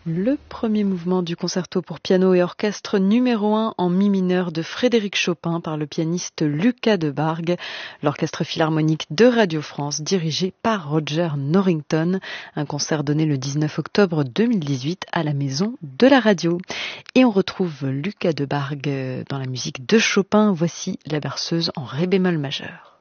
Le premier mouvement du concerto pour piano et orchestre numéro 1 en mi mineur de Frédéric Chopin par le pianiste Lucas Debargue, l'orchestre philharmonique de Radio France dirigé par Roger Norrington, un concert donné le 19 octobre 2018 à la Maison de la Radio. Et on retrouve Lucas Debargue dans la musique de Chopin, voici la berceuse en ré bémol majeur.